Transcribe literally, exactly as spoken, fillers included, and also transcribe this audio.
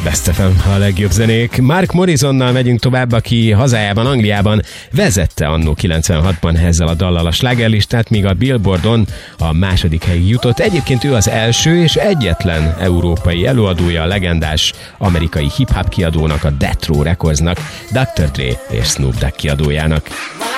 Best ef em, a legjobb zenék. Mark Morrisonnal megyünk tovább, aki hazájában, Angliában vezette annó kilencvenhatban ezzel a dallal a slágerlistát, míg a Billboardon a második helyig jutott. Egyébként ő az első és egyetlen európai előadója a legendás amerikai hip-hop kiadónak, a Death Row Recordsnak, doktor Dre és Snoop Dogg kiadójának.